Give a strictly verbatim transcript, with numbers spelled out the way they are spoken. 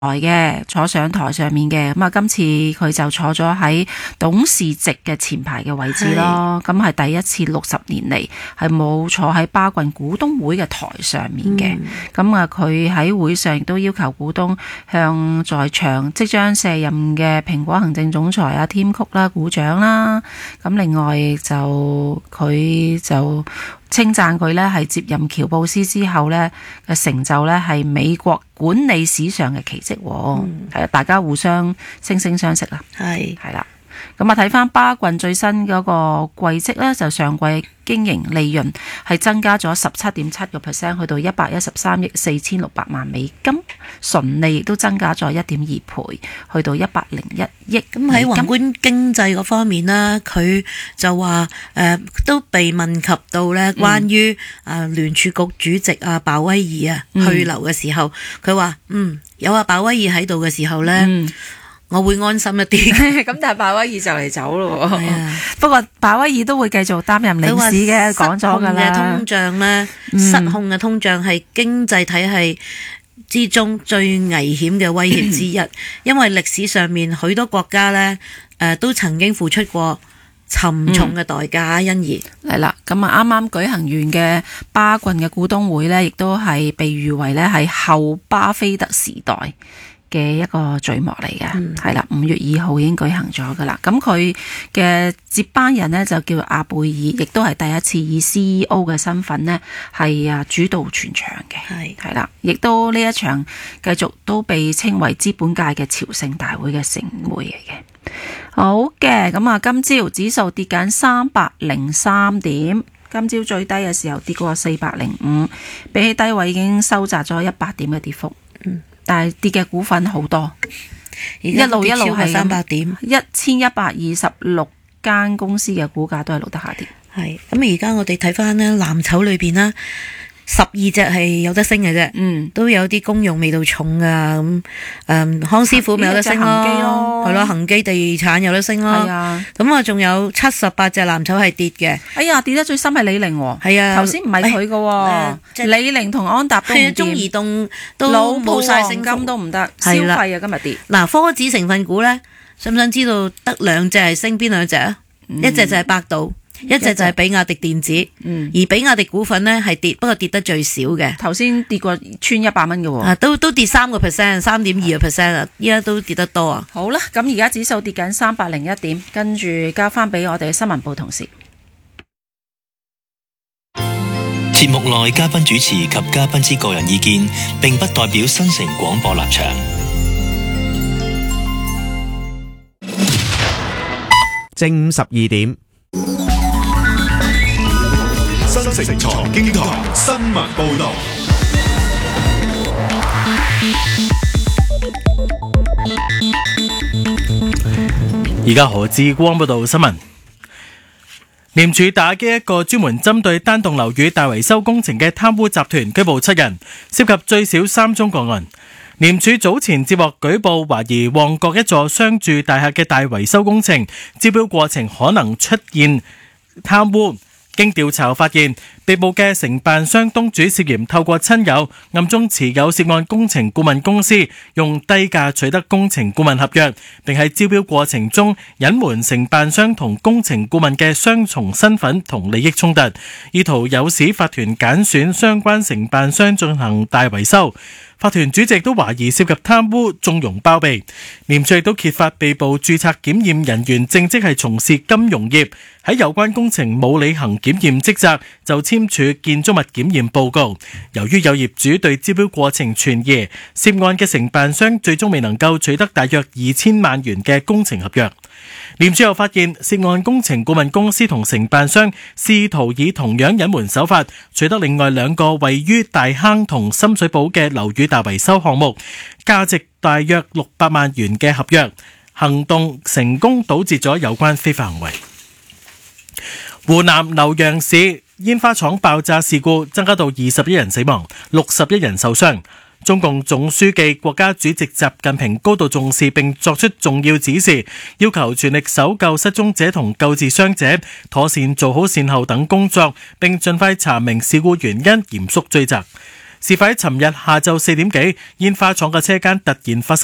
嘅，坐上台上面嘅。咁啊，今次佢就坐咗喺董事席嘅前排嘅位置咯。咁係第一次六十年嚟係冇坐喺巴郡股東會嘅台上面嘅。咁啊、嗯，佢喺會上亦都要求股東向在場即將卸任嘅蘋果行政總裁阿 Tim Cook 啦鼓掌啦。咁另外就佢就稱讚佢呢係接任喬布斯之後呢嘅成就呢係美國管理史上嘅奇蹟，嗯、大家互相惺惺相惜啦。係係啦，咁啊睇翻巴郡最新嗰個季績呢，就上季經營利潤係增加咗十七點七個 percent， 去到一百一十三億四千六百萬美金，純利亦都增加咗一點二倍，去到一百零一億。 咁喺宏觀經濟嗰方面呢，佢就話誒、呃、都被問及到呢關於啊聯儲局主席啊鮑威爾啊去留嘅時候，佢話嗯有阿鮑威爾喺度嘅時候呢。嗯我會安心一啲， 咁但係鮑威爾就嚟走咯。不過鮑威爾都會繼續擔任理事嘅，講咗噶啦。 通脹咧，失控嘅通脹係經濟體系之中最危險嘅威脅之一，嗯、因為歷史上面許多國家咧，誒、呃、都曾經付出過沉重嘅代價，因而係啦。 咁啊，啱啱舉行完嘅巴郡嘅股東會咧，亦都係被譽為咧係後巴菲特時代嘅一個序幕嚟嘅，係啦、嗯，五月二號已經舉行咗噶啦。咁佢嘅接班人呢，就叫阿貝爾，亦都係第一次以 C E O 嘅身份呢，係啊主導全場嘅，係係啦，亦都呢一場繼續都被稱為資本界嘅朝聖大會嘅盛會嚟嘅。好嘅，咁啊，今朝指數跌緊三百零三點，今朝最低嘅時候跌過四百零五，比起低位已經收窄咗一百點嘅跌幅。嗯。但係跌嘅股份好多，一路一路係三百點， 一千一百二十六間公司嘅股價都係錄得下跌。 係咁，而家我哋睇翻咧藍籌裏邊啦，十二隻係有得升嘅啫，嗯，都有啲公用味道重噶咁，誒、嗯，康師傅咪有得升咯，係咯，恒基地產有得升咯，係啊，咁啊，仲有七十八隻藍籌係跌嘅。 哎呀，跌得最深係李寧， 係啊， 頭先唔係佢嘅，李寧同安踏都唔掂， 中移動都冇晒升金都唔得，消費啊今日跌。嗱， 科指成分股咧，想唔想知道得兩隻係升邊兩隻啊？嗯、一隻就係百度。一隻就係比亞迪電子，嗯、而比亞迪股份呢係跌，不過跌得最少嘅。 頭先跌過穿一百蚊嘅喎， 啊都都跌三個 percent， 三點二個 percent 啊！依家都跌得多啊。 好啦，咁而家指數跌緊三百零一點，跟住交翻俾我哋嘅新聞部同事。 節目內嘉賓主持及嘉賓之個人意見，並不代表新城廣播立場。 正午十二點。 新城財經台新聞報道。 而家何志光報道新聞。廉署打擊一個專門針對單棟樓宇大維修工程嘅貪污集團，拘捕七人，涉及最少三宗個案。廉署早前接獲舉報，懷疑旺角一座商住大廈嘅大維修工程招標過程可能出現貪污。經調查發現，被捕嘅承辦商東主涉嫌透過親友暗中持有涉案工程顧問公司，用低價取得工程顧問合約，並喺招標過程中隱瞞承辦商同工程顧問嘅雙重身份同利益衝突，意圖誘使法團揀選相關承辦商進行大維修。法團主席都懷疑涉及貪污，縱容包庇。廉署亦都揭發被捕註冊檢驗人員正職係從事金融業，喺有關工程冇履行檢驗職責，就簽署建築物檢驗報告。由於有業主對招標過程存疑，涉案嘅承辦商最終未能夠取得大約二千萬元嘅工程合約。廉署又發現，涉案工程顧問公司同承辦商試圖以同樣隱瞞手法，取得另外兩個位於大坑同深水埗嘅樓宇大維修項目，價值大約六百萬元嘅合約。行動成功堵截咗有關非法行為。湖南瀏陽市煙花廠爆炸事故增加到二十一人死亡，六十一人受傷。中共總書記、國家主席習近平高度重視並作出重要指示，要求全力搜救失蹤者同救治傷者，妥善做好善後等工作，並盡快查明事故原因，嚴肅追責。 事發喺尋日下晝四點幾，煙花廠嘅車間突然發生